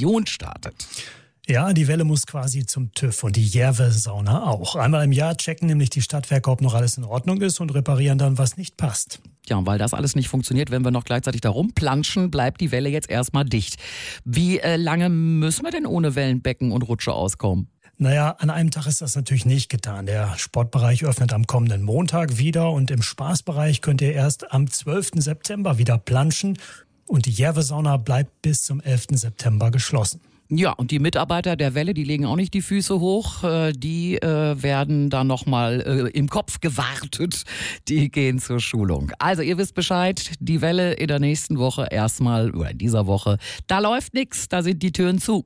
Revision startet. Ja, die Welle muss quasi zum TÜV und die Järve-Sauna auch. Einmal im Jahr checken nämlich die Stadtwerke, ob noch alles in Ordnung ist und reparieren dann, was nicht passt. Ja, und weil das alles nicht funktioniert, wenn wir noch gleichzeitig da rumplanschen, bleibt die Welle jetzt erstmal dicht. Wie lange müssen wir denn ohne Wellenbecken und Rutsche auskommen? Naja, an einem Tag ist das natürlich nicht getan. Der Sportbereich öffnet am kommenden Montag wieder und im Spaßbereich könnt ihr erst am 12. September wieder planschen und die Järve-Sauna bleibt bis zum 11. September geschlossen. Ja, und die Mitarbeiter der Welle, die legen auch nicht die Füße hoch. Die werden dann nochmal im Kopf gewartet. Die gehen zur Schulung. Also ihr wisst Bescheid, die Welle in der nächsten Woche erstmal, oder in dieser Woche, da läuft nichts, da sind die Türen zu.